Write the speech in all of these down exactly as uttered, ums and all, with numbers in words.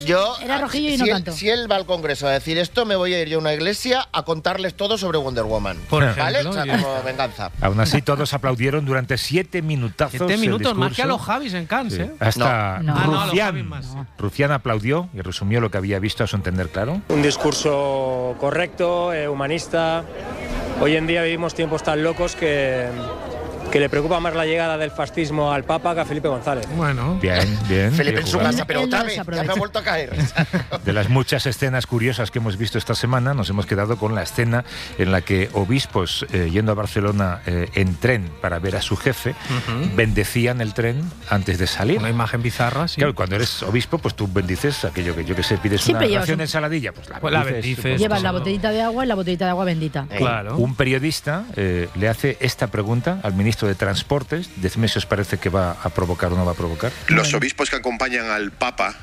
Yo, Era rojillo y si no él, tanto. Si él va al Congreso a decir esto, me voy a ir yo a una iglesia a contarles todo sobre Wonder Woman. Por ¿Vale? ejemplo, O sea, y- como venganza. Aún así, todos aplaudieron durante siete minutazos. Siete el minutos, más discurso. que a los Javis en Cannes, Sí. ¿eh? Hasta No. No. Ah, no, a los Rufián. Javis más, sí. Rufián aplaudió y resumió lo que había visto a su entender claro. Un discurso correcto, eh, humanista. Hoy en día vivimos tiempos tan locos que, que le preocupa más la llegada del fascismo al Papa que a Felipe González. Bueno. Bien, bien. Felipe bien en su jugado. casa, pero Él no otra vez, ya desaprovecha. me ha vuelto a caer. De las muchas escenas curiosas que hemos visto esta semana, nos hemos quedado con la escena en la que obispos, eh, yendo a Barcelona eh, en tren para ver a su jefe, Ujú. bendecían el tren antes de salir. Una imagen bizarra, sí. Claro, cuando eres obispo, pues tú bendices aquello que yo que sé, pides Siempre una llevas ración un- de ensaladilla, pues la Pues la bendices. bendices. pues, Llevas la todo. botellita de agua y la botellita de agua bendita. Claro. Un periodista eh, le hace esta pregunta al ministro de Transportes. Decidme si os parece que va a provocar o no va a provocar. Los obispos que acompañan al Papa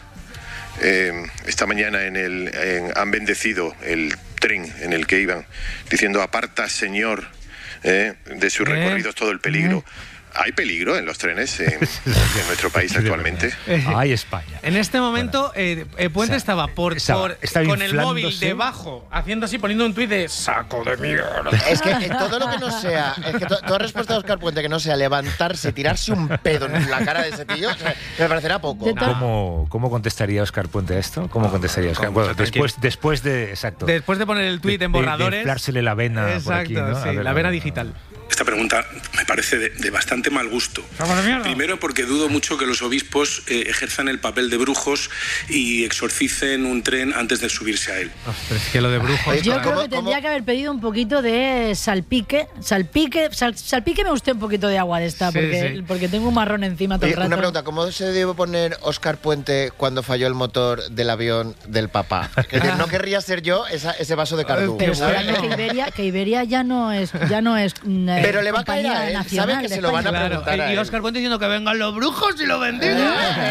eh, esta mañana en el, en- han bendecido el tren en el que iban, diciendo aparta, Señor, eh, de sus Eh. recorridos todo el peligro. ¿Hay peligro en los trenes en, en nuestro país actualmente? Ay, España. En este momento, eh, eh, Puente O sea, estaba por, estaba- por- estaba con el móvil inflándose. debajo, haciendo así, poniendo un tuit de saco de mierda. Es que eh, todo lo que no sea, es que to- toda respuesta de Óscar Puente que no sea levantarse, tirarse un pedo en la cara de ese tío, o sea, me parecerá poco. De to- ¿Cómo, ¿Cómo contestaría Óscar Puente a esto? ¿Cómo contestaría Óscar? con Bueno, mucha después, después de. Exacto. Después de poner el tuit de- en de- borradores. De inflársele la vena por Exacto, aquí, ¿no? A sí, ver, la vena a- digital. Esta pregunta me parece de, de bastante mal gusto. Primero porque dudo mucho que los obispos eh, ejerzan el papel de brujos y exorcicen un tren antes de subirse a él. Pero es que lo de brujos. Oye, Yo ¿Cómo- creo que cómo- tendría que haber pedido un poquito de salpique. Salpique, sal- salpíqueme usted un poquito de agua de esta, Sí, porque, sí. porque tengo un marrón encima todo Oye, el rato. una pregunta, ¿cómo se debe poner Óscar Puente cuando falló el motor del avión del papá? Es decir, no querría ser yo esa- ese vaso de cardú. Pero ¿sabes? esperando que Iberia, que Iberia ya no es, ya no es mm, eh, Pero le va a caer compañía a él, nacional sabe que de se lo van a España. Claro, preguntar a y él. Óscar Puente diciendo que vengan los brujos y lo bendigan.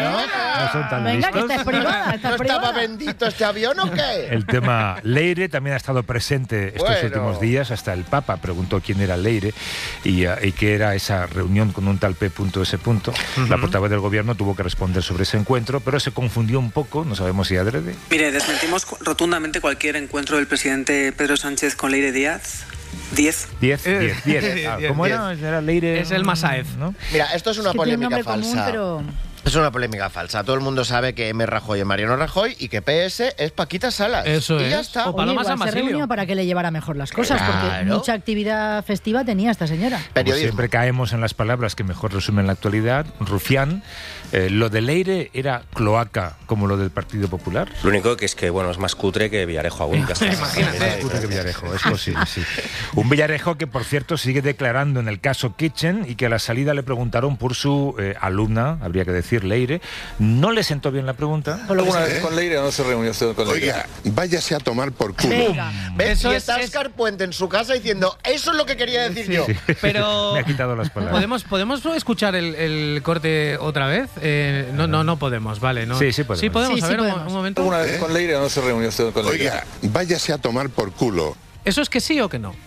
No son tan Venga, que listos. esta es privada, esta ¿No es estaba privada. bendito este avión o qué? El tema Leire también ha estado presente estos Bueno. últimos días. Hasta el Papa preguntó quién era Leire y, uh, y qué era esa reunión con un tal P. S. La portavoz del gobierno tuvo que responder sobre ese encuentro, pero se confundió un poco, no sabemos si adrede. Mire, desmentimos cu- rotundamente cualquier encuentro del presidente Pedro Sánchez con Leire Díaz. Diez. Diez, Eh, diez, diez. Ah, diez, ¿Cómo diez. era? Era Leire. Es el Masáez. ¿no? Mira, esto es una Es que tiene un polémica nombre común, falsa. pero... Es una polémica falsa. Todo el mundo sabe que M. Rajoy es Mariano Rajoy y que P S es Paquita Salas. Eso y ya es. está. O Oye, Paloma igual San se Basilio. reunió para que le llevara mejor las cosas, porque Claro. mucha actividad festiva tenía esta señora. Como Periodismo. siempre caemos en las palabras que mejor resumen la actualidad. Rufián, eh, lo de Leire era cloaca como lo del Partido Popular. Lo único que es que, bueno, es más cutre que Villarejo aún. Ya está. Imagínate. Es puto que Villarejo, es posible, sí. Un Villarejo que, por cierto, sigue declarando en el caso Kitchen y que a la salida le preguntaron por su eh, alumna, habría que decir, Leire. No le sentó bien la pregunta. ¿Alguna vez con Leire o no se reunió usted con Leire? Oiga, váyase a tomar por culo. Venga. ¿Ves? Eso y es- está es- Óscar Puente en su casa diciendo, eso es lo que quería decir yo. Pero Me ha quitado las palabras. ¿Podemos, ¿podemos escuchar el, el corte otra vez? Eh, no, no, no podemos, vale. No. Sí, sí podemos. Sí podemos, Sí, a sí ver, un- podemos. un momento. ¿Alguna vez con Leire o no se reunió usted con Leire? Oiga, váyase a tomar por culo. ¿Eso es que sí o que no?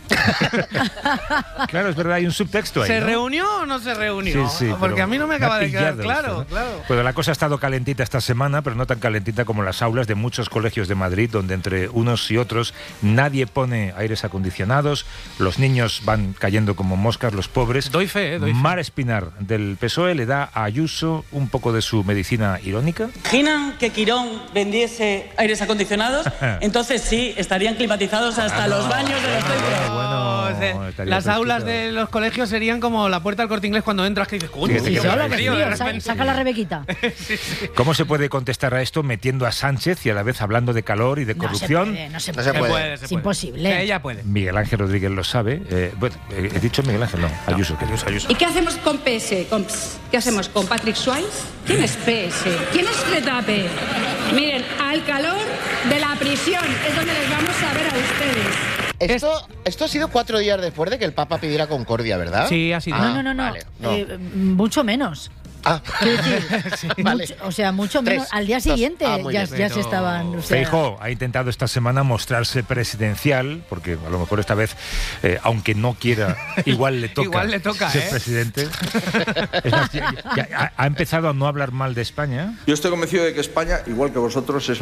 Claro, es verdad, hay un subtexto ahí, ¿Se ¿no? reunió o no se reunió? Sí, sí, Porque pero a mí no me me acaba ha de quedar pillado claro, esto, ¿no? claro. Pues la cosa ha estado calentita esta semana, pero no tan calentita como las aulas de muchos colegios de Madrid, donde entre unos y otros nadie pone aires acondicionados, los niños van cayendo como moscas, los pobres. Doy fe, eh, doy fe. Mar Espinar, del P S O E, le da a Ayuso un poco de su medicina irónica. ¿Imaginan que Quirón vendiese aires acondicionados? Entonces sí, estarían climatizados hasta los baños de los centros. bueno, O sea, estaría las fresquito. aulas de los colegios serían como la puerta del Corte Inglés cuando entras que dices, coño, Sí, Sí, qué se habla guay, de tío, frío, de sa- repente. saca la Rebequita. ¿Cómo se puede contestar a esto metiendo a Sánchez y a la vez hablando de calor y de No se corrupción? puede, no se No puede. se Se puede. puede, se Es puede. imposible. Ella puede. Miguel Ángel Rodríguez lo sabe. Eh, bueno, eh, he dicho Miguel Ángel, no, Ayuso. que- ¿Y qué hacemos con P S? ¿Con ps? ¿Qué hacemos con Patrick Swayze? ¿Quién es P S? ¿Quién es Getafe? Miren, al calor de la prisión es donde les vamos a ver a ustedes. Esto, esto ha sido cuatro días después de que el Papa pidiera concordia, ¿verdad? Sí, ha sido. Ah, No, no, no, no. vale, no. Eh, mucho menos. Ah, Quiero decir, sí, mucho- vale. o sea, mucho menos. Tres, Al día dos. siguiente Ah, muy ya, bien. ya se Pero estaban. O sea, Feijóo ha intentado esta semana mostrarse presidencial, porque a lo mejor esta vez, eh, aunque no quiera, igual le toca, Igual le toca, ser ¿eh? presidente. Es más, ya- ya ha, ha empezado a no hablar mal de España. Yo estoy convencido de que España, igual que vosotros, es